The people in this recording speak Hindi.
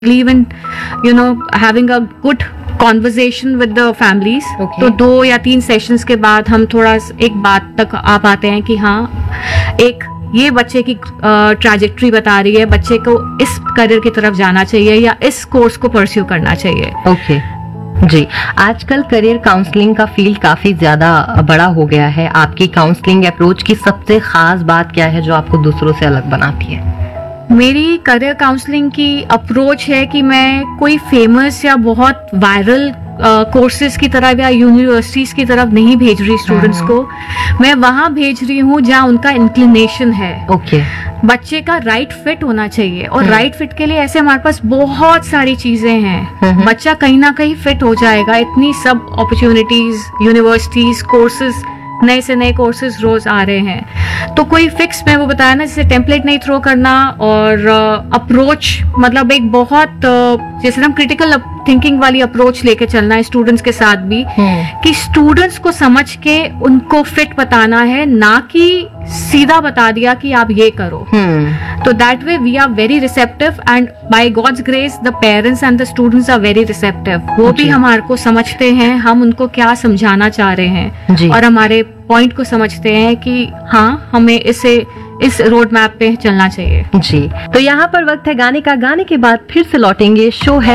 believe in having a good conversation with the families. Okay. तो 2 या 3 सेशंस के बाद हम थोड़ा एक बात तक आ पाते हैं कि हाँ, एक ये बच्चे की ट्रैजेक्टरी बता रही है, बच्चे को इस करियर की तरफ जाना चाहिए या इस कोर्स को परस्यू करना चाहिए. ओके जी. आजकल करियर काउंसलिंग का फील्ड काफी ज्यादा बड़ा हो गया है. आपकी काउंसलिंग अप्रोच की सबसे खास बात क्या है जो आपको दूसरों से अलग बनाती है? मेरी करियर काउंसलिंग की अप्रोच है कि मैं कोई फेमस या बहुत वायरल कोर्सेज की तरफ या यूनिवर्सिटीज की तरफ नहीं भेज रही स्टूडेंट्स को. मैं वहां भेज रही हूँ जहाँ उनका इंक्लिनेशन है. ओके. बच्चे का राइट फिट होना चाहिए और राइट फिट के लिए ऐसे हमारे पास बहुत सारी चीजें हैं. बच्चा कहीं ना कहीं फिट हो जाएगा. इतनी सब अपॉर्चुनिटीज, यूनिवर्सिटीज, कोर्सेज, नए से नए कोर्सेज रोज आ रहे हैं. तो कोई फिक्स, मैं वो बताया ना, जैसे टेम्पलेट नहीं थ्रो करना और अप्रोच, मतलब एक बहुत जैसे हम क्रिटिकल थिंकिंग वाली अप्रोच लेके चलना है स्टूडेंट्स के साथ भी, कि स्टूडेंट्स को समझ के उनको फिट बताना है, ना कि सीधा बता दिया कि आप ये करो. तो that way we are very receptive and by God's grace the parents and the students are very receptive. वो भी हमारे को समझते हैं हम उनको क्या समझाना चाह रहे हैं और हमारे पॉइंट को समझते हैं कि हाँ, हमें इस रोड मैप पे चलना चाहिए. जी. तो यहाँ पर वक्त है गाने का. गाने के बाद फिर से लौटेंगे. शो है